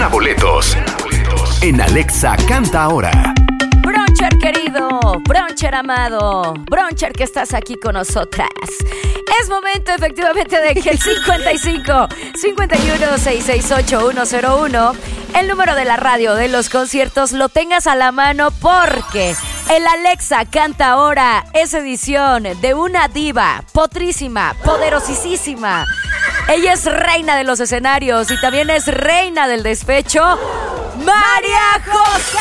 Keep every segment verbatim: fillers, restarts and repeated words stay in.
Gana boletos en Alexa Canta Ahora. Broncher querido, Broncher amado, Broncher que estás aquí con nosotras. Es momento efectivamente de que el cincuenta y cinco, cincuenta y uno, seiscientos sesenta y ocho, ciento uno, el número de la radio de los conciertos, lo tengas a la mano porque el Alexa Canta Ahora es edición de una diva potrísima, poderosísima. Ella es reina de los escenarios y también es reina del despecho, María José.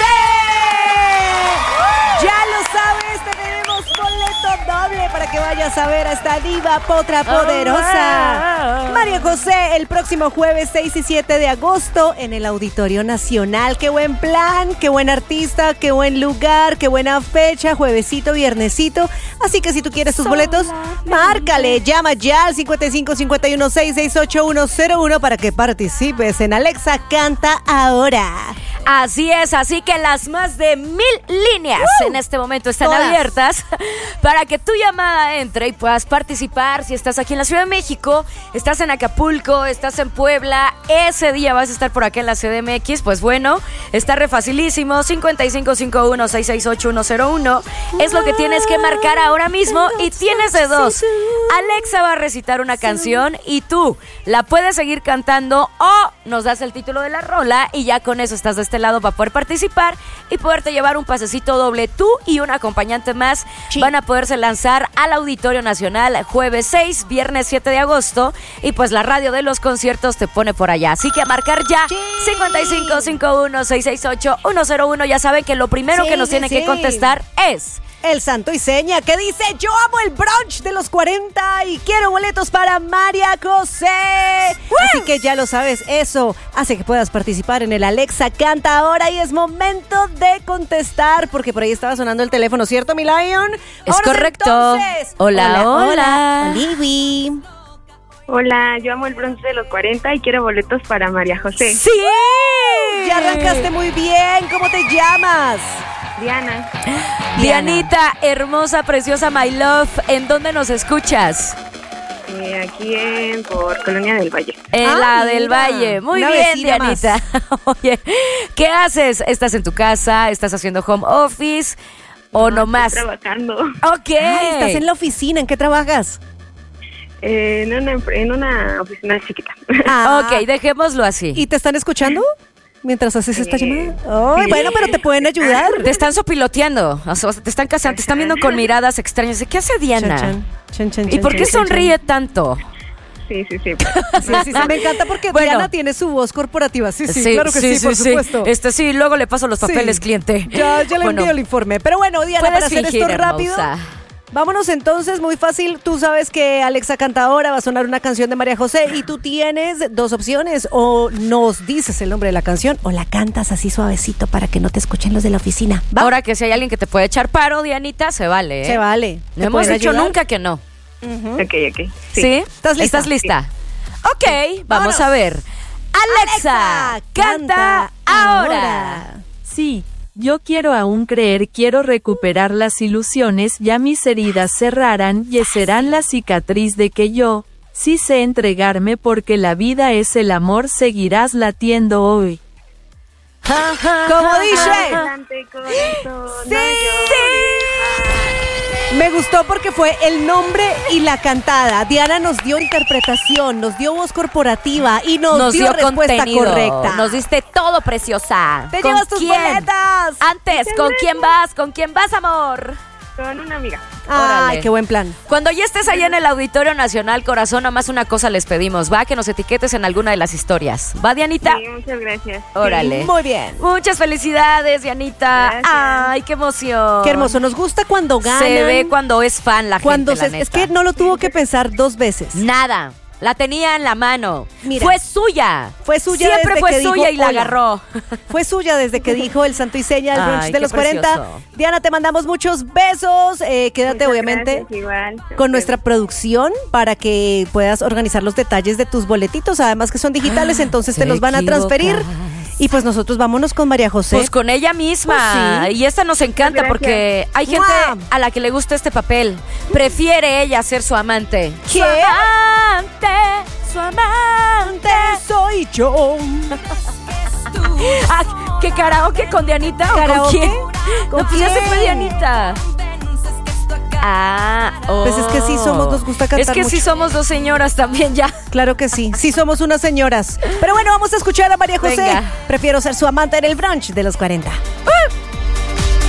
Ya lo sabes, tenemos boleto doble para que vayas a ver a esta diva potra poderosa. María José, el próximo jueves seis y siete de agosto en el Auditorio Nacional. Qué buen plan, qué buen artista, qué buen lugar, qué buena fecha, juevesito, viernesito. Así que si tú quieres tus boletos, márcale, llama ya al cincuenta y cinco, cincuenta y uno, sesenta y seis, ochenta y uno cero uno para que participes en Alexa Canta Ahora. Así es, así que las más de mil líneas uh, en este momento están todas abiertas para que tu llamada entre y puedas participar. Si estás aquí en la Ciudad de México, estás en Acapulco, estás en Puebla, ese día vas a estar por acá en la C D M X, pues bueno, está re facilísimo. cincuenta y cinco, cincuenta y uno, sesenta y seis, ochenta y uno cero uno es lo que tienes que marcar ahora mismo y tienes de dos. Alexa va a recitar una canción y tú la puedes seguir cantando o nos das el título de la rola y ya con eso estás de este lado para poder participar y poderte llevar un pasecito doble. Tú y un acompañante más sí. van a poderse lanzar al Auditorio Nacional jueves seis, viernes siete de agosto y pues la radio de los conciertos te pone por allá. Así que a marcar ya sí. cincuenta y cinco, cincuenta y uno, sesenta y seis, ochenta y uno cero uno. Ya saben que lo primero sí, que nos sí, tienen sí. que contestar es el santo y seña que dice: yo amo el brunch de los cuarenta y quiero boletos para María José. ¡Uh! Así que ya lo sabes, eso hace que puedas participar en el Alexa Canta Ahora y es momento de contestar porque por ahí estaba sonando el teléfono, ¿cierto, mi Lion? Es Ahora correcto. Entonces, hola, hola. Hola. Olivi. Hola, yo amo el brunch de los cuarenta y quiero boletos para María José. ¡Sí! Ya arrancaste muy bien. ¿Cómo te llamas? Diana. Dianita, hermosa, preciosa, my love, ¿en dónde nos escuchas? Eh, aquí en por Colonia del Valle. En ah, la mira, del Valle. Muy bien, Dianita. Oye, ¿qué haces? ¿Estás en tu casa? ¿Estás haciendo home office? ¿O no, nomás? Estoy trabajando. Ok. Ay, ¿estás en la oficina? ¿En qué trabajas? Eh, en, una, en una oficina chiquita. Ah, ok, dejémoslo así. ¿Y te están escuchando? Mientras haces esta eh, llamada. Ay, sí. bueno, pero te pueden ayudar. Te están sopiloteando, o sea, te están casando, te están viendo con miradas extrañas. ¿Qué hace Diana? Chan, chan, chan, ¿Y chan, por qué chan, sonríe chan. tanto? Sí, sí, sí. Sí, sí, sí, me encanta porque Bueno. Diana tiene su voz corporativa. Sí, sí, Sí, claro que sí, sí, por sí. supuesto. Este sí, luego le paso los papeles, Sí. cliente. Ya, ya le Bueno, envío el informe. Pero bueno, Diana, puedes para hacer fingir, esto rápido, hermosa. vámonos entonces, muy fácil. Tú sabes que Alexa Canta Ahora va a sonar una canción de María José y tú tienes dos opciones. O nos dices el nombre de la canción o la cantas así suavecito para que no te escuchen los de la oficina. ¿Va? Ahora que si hay alguien que te puede echar paro, Dianita, se vale, ¿eh? Se vale. No ¿Te hemos pueden dicho ayudar? nunca que no. Ujú. Ok, ok. ¿Sí? Sí. ¿Estás lista? ¿Estás lista? Ok, vamos vámonos. a ver. Alexa, Alexa, canta, canta ahora. ahora. Sí, yo quiero aún creer, quiero recuperar las ilusiones, ya mis heridas cerrarán y serán la cicatriz de que yo, sí sé entregarme porque la vida es el amor, seguirás latiendo hoy. Como dice. Adelante, corazón, Sí. no llores. Me gustó porque fue el nombre y la cantada. Diana nos dio interpretación, nos dio voz corporativa y nos, Nos dio respuesta contenido. correcta. Nos diste todo, preciosa. Te ¿Con llevas tus quién? boletas. Antes, ¿con quién vas? ¿Con quién vas, amor? Con una amiga. Ay, Órale. qué buen plan. Cuando ya estés allá en el Auditorio Nacional, corazón, nada más una cosa les pedimos, va, que nos etiquetes en alguna de las historias. ¿Va, Dianita? Sí, muchas gracias. Órale. Muy bien. Muchas felicidades, Dianita. Gracias. Ay, qué emoción. Qué hermoso. Nos gusta cuando ganan. Se ve cuando es fan la cuando gente, se, la es neta. que no lo tuvo que pensar dos veces. Nada. La tenía en la mano. Mira. Fue suya. Fue suya Siempre desde fue que suya dijo, y la "Hola". agarró. Fue suya desde que dijo el santo y seña del brunch Ay, de qué los cuarenta. precioso. Diana, te mandamos muchos besos. Eh, quédate, Muchas obviamente, gracias, igual. con nuestra producción para que puedas organizar los detalles de tus boletitos. Además que son digitales, entonces te, Te los van a transferir. equivocas. Y pues nosotros vámonos con María José. Pues con ella misma. Pues sí. Y esta nos encanta Gracias. porque hay gente ¡Mua! a la que le gusta este papel. Prefiere ella ser su amante. ¿Qué? Su amante, su amante. soy yo. Ah, ¿qué karaoke con Dianita o ¿Karaoke? con quién? ¿Con No, pues ya se quién? fue Dianita. Ah, oh. Pues es que sí somos, nos gusta cantar Es que mucho. sí somos dos señoras también ya. Claro que sí, sí somos unas señoras. Pero bueno, vamos a escuchar a María José. Venga. Prefiero ser su amante en el brunch de los cuarenta. ¡Uh!